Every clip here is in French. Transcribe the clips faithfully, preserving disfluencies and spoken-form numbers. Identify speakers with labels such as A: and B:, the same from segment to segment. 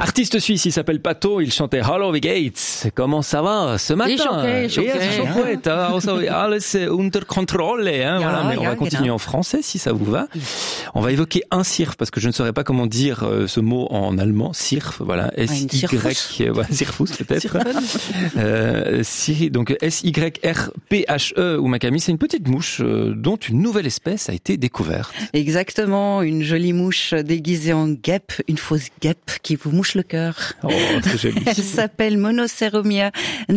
A: Artiste suisse, il s'appelle Pato, il chantait Hallo, wie geht's? Comment ça va ce matin?
B: Ich okay, ich okay.
A: Ja, c'est chouette, also alles unter Kontrolle, hein,
B: Ja,
A: voilà. Mais on
B: ja,
A: va continuer
B: genau.
A: en français si ça vous va. On va évoquer un cirque parce que je ne saurais pas comment dire euh, ce mot en allemand. Cirque, voilà, S Y, voilà, Cirfus peut-être. euh, Siri, donc S Y R P H E ou Macami, c'est une petite mouche euh, dont une nouvelle espèce a été découverte.
B: Exactement, une jolie mouche déguisée en guêpe, une fausse guêpe qui vous mouche le cœur.
A: Oh, c'est joli.
B: Elle s'appelle Monoceromia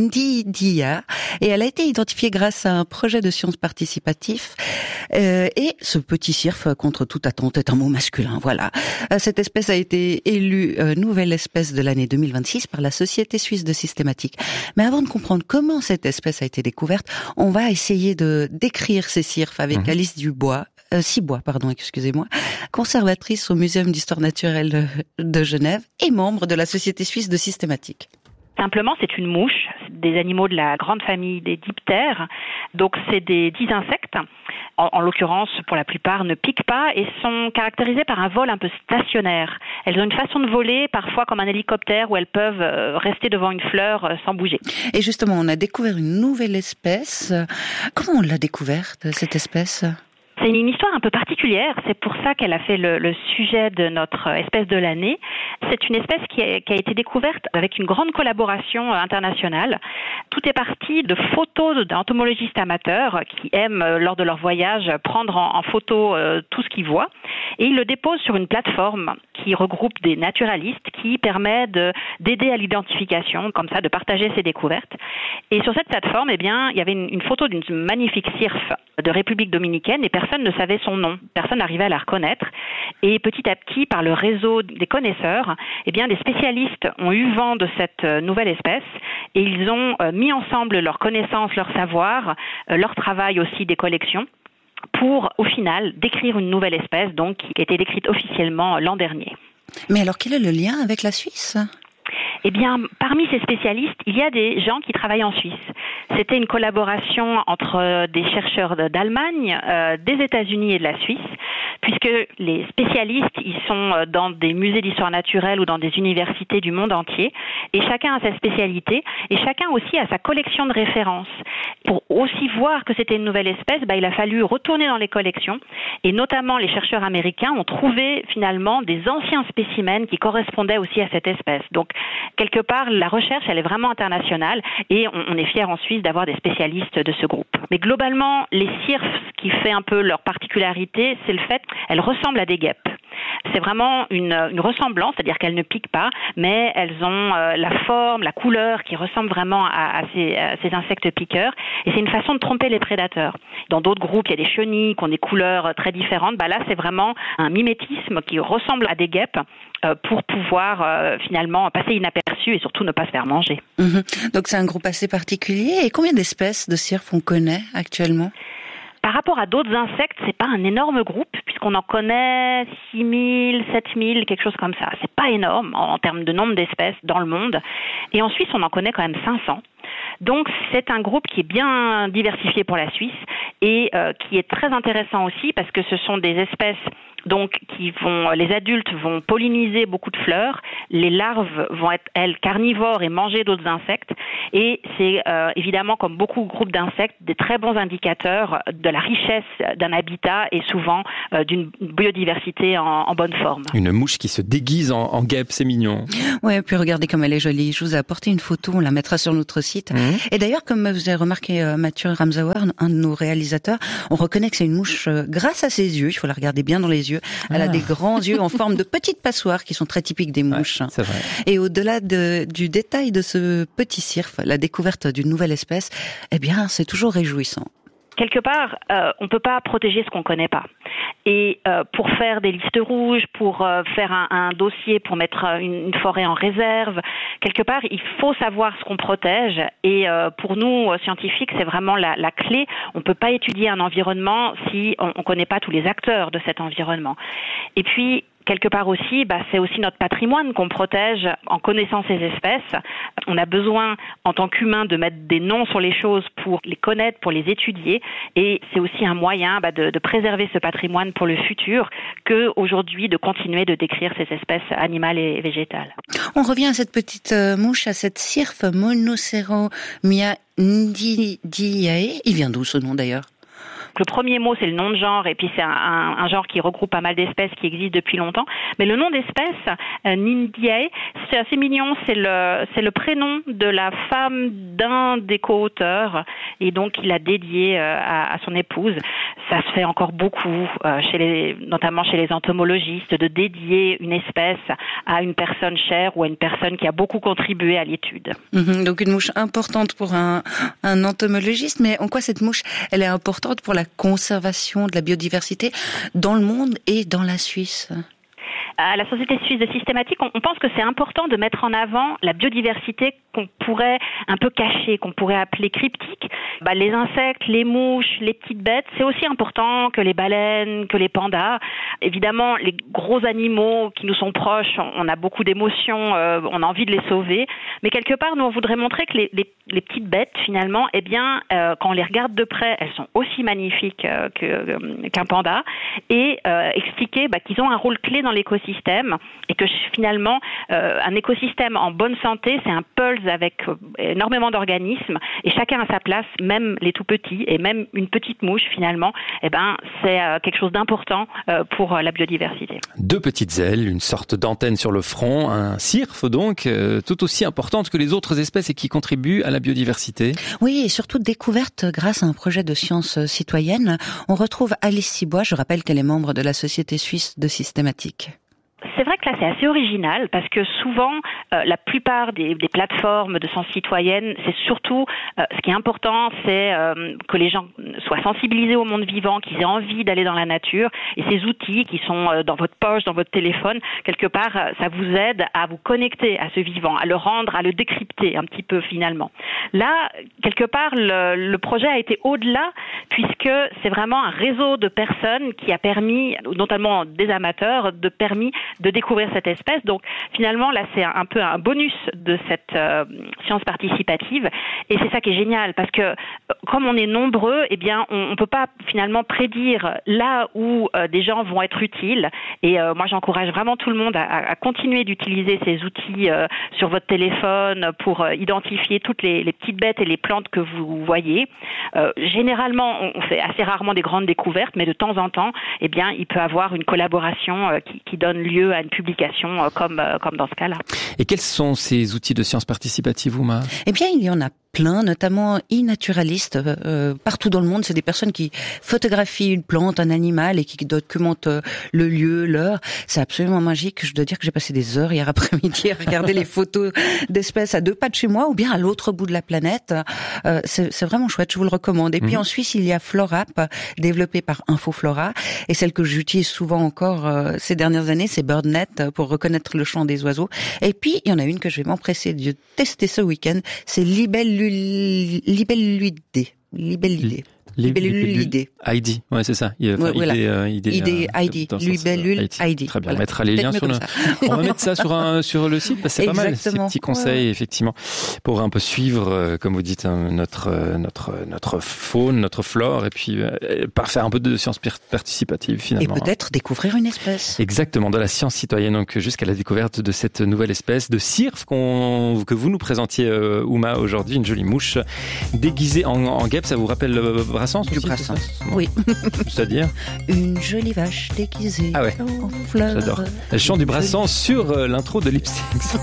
B: ndidia et elle a été identifiée grâce à un projet de sciences participatif. Euh, et ce petit cirque, contre toute attente, est un mot masculin. Voilà. Cette espèce a été élue euh, nouvelle espèce de l'année deux mille vingt-six par la Société suisse de systématique. Mais avant de comprendre comment cette espèce a été découverte, on va essayer de décrire ces cirques avec mmh. Alice Dubois. Euh, Cibois, pardon, excusez-moi, conservatrice au Muséum d'histoire naturelle de Genève et membre de la Société suisse de systématique.
C: Simplement, c'est une mouche, des animaux de la grande famille des diptères. Donc, c'est des dix insectes. En, en l'occurrence, pour la plupart, ne piquent pas et sont caractérisés par un vol un peu stationnaire. Elles ont une façon de voler, parfois comme un hélicoptère, où elles peuvent rester devant une fleur sans bouger.
B: Et justement, on a découvert une nouvelle espèce. Comment on l'a découverte, cette espèce ?
C: C'est une histoire un peu particulière, c'est pour ça qu'elle a fait le, le sujet de notre espèce de l'année. C'est une espèce qui a, qui a été découverte avec une grande collaboration internationale. Tout est parti de photos d'entomologistes amateurs qui aiment, lors de leur voyage, prendre en, en photo euh, tout ce qu'ils voient. Et ils le déposent sur une plateforme qui regroupe des naturalistes, qui permet de, d'aider à l'identification, comme ça, de partager ses découvertes. Et sur cette plateforme, eh bien, il y avait une, une photo d'une magnifique cirque de République dominicaine et personne ne savait son nom, personne n'arrivait à la reconnaître. Et petit à petit, par le réseau des connaisseurs, eh bien, des spécialistes ont eu vent de cette nouvelle espèce et ils ont mis ensemble leurs connaissances, leur savoir, leur travail aussi des collections pour, au final, décrire une nouvelle espèce, donc, qui a été décrite officiellement l'an dernier.
B: Mais alors, quel est le lien avec la Suisse ?
C: Eh bien, parmi ces spécialistes, il y a des gens qui travaillent en Suisse. C'était une collaboration entre des chercheurs d'Allemagne, euh, des États-Unis et de la Suisse, puisque les spécialistes, ils sont dans des musées d'histoire naturelle ou dans des universités du monde entier, et chacun a sa spécialité, et chacun aussi a sa collection de références. Pour aussi voir que c'était une nouvelle espèce, bah, il a fallu retourner dans les collections, et notamment les chercheurs américains ont trouvé finalement des anciens spécimens qui correspondaient aussi à cette espèce. Donc, quelque part, la recherche, elle est vraiment internationale et on, on est fiers en Suisse d'avoir des spécialistes de ce groupe. Mais globalement, les cirques, ce qui fait un peu leur particularité, c'est le fait qu'elles ressemblent à des guêpes. C'est vraiment une, une ressemblance, c'est-à-dire qu'elles ne piquent pas, mais elles ont euh, la forme, la couleur qui ressemble vraiment à, à, ces, à ces insectes piqueurs. Et c'est une façon de tromper les prédateurs. Dans d'autres groupes, il y a des chenilles qui ont des couleurs très différentes. Bah là, c'est vraiment un mimétisme qui ressemble à des guêpes euh, pour pouvoir euh, finalement passer inaperçu et surtout ne pas se faire manger.
B: Mmh. Donc c'est un groupe assez particulier. Et combien d'espèces de cirques on connaît actuellement ?
C: Par rapport à d'autres insectes, c'est pas un énorme groupe, puisqu'on en connaît six mille, sept mille, quelque chose comme ça. C'est pas énorme en, en termes de nombre d'espèces dans le monde. Et en Suisse, on en connaît quand même cinq cents. Donc c'est un groupe qui est bien diversifié pour la Suisse et euh, qui est très intéressant aussi parce que ce sont des espèces donc qui vont, les adultes vont polliniser beaucoup de fleurs, les larves vont être elles carnivores et manger d'autres insectes et c'est euh, évidemment comme beaucoup de groupes d'insectes des très bons indicateurs de la richesse d'un habitat et souvent euh, d'une biodiversité en, en bonne forme.
A: Une mouche qui se déguise en, en guêpe, c'est mignon.
B: Ouais, puis regardez comme elle est jolie. Je vous ai apporté une photo, on la mettra sur notre site. Mmh. Et d'ailleurs, comme vous avez remarqué, euh, Mathieu Ramsauer, un de nos réalisateurs, on reconnaît que c'est une mouche euh, grâce à ses yeux. Il faut la regarder bien dans les yeux. Elle ah. a des grands yeux en forme de petites passoires qui sont très typiques des mouches.
A: Ouais, c'est vrai.
B: Et au-delà de, du détail de ce petit cirque, la découverte d'une nouvelle espèce, eh bien, c'est toujours réjouissant.
C: Quelque part, euh, on ne peut pas protéger ce qu'on ne connaît pas. Et euh, pour faire des listes rouges, pour euh, faire un, un dossier, pour mettre une, une forêt en réserve, quelque part, il faut savoir ce qu'on protège. Et euh, pour nous, scientifiques, c'est vraiment la, la clé. On ne peut pas étudier un environnement si on ne connaît pas tous les acteurs de cet environnement. Et puis, quelque part aussi, bah, c'est aussi notre patrimoine qu'on protège en connaissant ces espèces. on a besoin, en tant qu'humain, de mettre des noms sur les choses pour les connaître, pour les étudier. Et c'est aussi un moyen bah, de, de préserver ce patrimoine pour le futur que aujourd'hui de continuer de décrire ces espèces animales et végétales.
B: On revient à cette petite euh, mouche, à cette cirfe Monoceromia ndidiae. Il vient d'où ce nom d'ailleurs ?
C: Le premier mot, c'est le nom de genre, et puis c'est un, un, un genre qui regroupe pas mal d'espèces qui existent depuis longtemps. Mais le nom d'espèce, euh, Nindiae, c'est assez mignon, c'est le, c'est le prénom de la femme d'un des co-auteurs, et donc il l'a dédié euh, à, à son épouse. Ça se fait encore beaucoup, euh, chez les, notamment chez les entomologistes, de dédier une espèce à une personne chère ou à une personne qui a beaucoup contribué à l'étude.
B: Mmh, donc une mouche importante pour un, un entomologiste, mais en quoi cette mouche, elle est importante pour la conservation de la biodiversité dans le monde et dans la Suisse?
C: À la Société suisse de systématique, on pense que c'est important de mettre en avant la biodiversité qu'on pourrait un peu cacher, qu'on pourrait appeler cryptique. Bah, les insectes, les mouches, les petites bêtes, c'est aussi important que les baleines, que les pandas. Évidemment, les gros animaux qui nous sont proches, on a beaucoup d'émotions, euh, on a envie de les sauver. Mais quelque part, nous, on voudrait montrer que les, les, les petites bêtes, finalement, eh bien, euh, quand on les regarde de près, elles sont aussi magnifiques euh, que, euh, qu'un panda. Et euh, expliquer bah, qu'ils ont un rôle clé dans l'écosystème. Et que finalement, euh, un écosystème en bonne santé, c'est un pulse avec euh, énormément d'organismes et chacun a sa place, même les tout petits et même une petite mouche finalement, eh ben, c'est euh, quelque chose d'important euh, pour euh, la biodiversité.
A: Deux petites ailes, une sorte d'antenne sur le front, un cirfe donc, euh, tout aussi importante que les autres espèces et qui contribuent à la biodiversité.
B: Oui, et surtout découverte grâce à un projet de sciences citoyennes. On retrouve Alice Cibois, je rappelle qu'elle est membre de la Société suisse de systématique.
C: C'est vrai que là, c'est assez original parce que souvent, euh, la plupart des, des plateformes de sciences citoyennes, c'est surtout, euh, ce qui est important, c'est euh, que les gens soient sensibilisés au monde vivant, qu'ils aient envie d'aller dans la nature. Et ces outils qui sont euh, dans votre poche, dans votre téléphone, quelque part, euh, ça vous aide à vous connecter à ce vivant, à le rendre, à le décrypter un petit peu finalement. Là, quelque part, le, le projet a été au-delà puisque c'est vraiment un réseau de personnes qui a permis, notamment des amateurs, de permis de découvrir cette espèce. Donc finalement là c'est un peu un bonus de cette euh, science participative et c'est ça qui est génial parce que comme on est nombreux, eh bien on, on peut pas finalement prédire là où euh, des gens vont être utiles et euh, moi j'encourage vraiment tout le monde à, à continuer d'utiliser ces outils euh, sur votre téléphone pour euh, identifier toutes les, les petites bêtes et les plantes que vous voyez. Euh, généralement on, on fait assez rarement des grandes découvertes mais de temps en temps eh bien il peut avoir une collaboration euh, qui, qui donne lieu à une publication euh, comme, euh, comme dans ce cas-là.
A: Et quels sont ces outils de sciences participatives, Ouma ?
B: Eh bien, il y en a plein, notamment e-naturalistes, euh, partout dans le monde. C'est des personnes qui photographient une plante, un animal et qui documentent euh, le lieu, l'heure. C'est absolument magique. Je dois dire que j'ai passé des heures hier après-midi à regarder les photos d'espèces à deux pas de chez moi ou bien à l'autre bout de la planète. Euh, c'est, c'est vraiment chouette, je vous le recommande. Et mmh. puis en Suisse, il y a Florap, développé par Infoflora. Et celle que j'utilise souvent encore euh, ces dernières années, c'est BirdNet pour reconnaître le chant des oiseaux. Et puis, il y en a une que je vais m'empresser de tester ce week-end, c'est Libellulidé. Libellulidé. Libellulidé. Libellulidé.
A: I D, ouais, c'est ça. Il, enfin,
B: voilà.
A: I D, euh, I D,
B: I D,
A: euh,
B: I D. Libellule I D.
A: Très bien.
B: Voilà.
A: On mettra les liens sur le, on va mettre ça sur un, sur le site, parce que c'est pas mal, ces petits conseils, ouais. Effectivement, pour un peu suivre, euh, comme vous dites, hein, notre, euh, notre, notre faune, notre flore, et puis, euh, par faire un peu de science participative, finalement.
B: Et peut-être découvrir une espèce.
A: Exactement, de la science citoyenne, donc, jusqu'à la découverte de cette nouvelle espèce de cirfe qu'on, que vous nous présentiez, euh, Ouma, aujourd'hui, une jolie mouche déguisée en, en guêpe. Ça vous rappelle le Brassens?
B: Du Brassens. Oui.
A: C'est-à-dire
B: une jolie vache déguisée
A: ah ouais.
B: en fleurs.
A: J'adore. Le chant du Brassens sur euh, l'intro de Lipsync.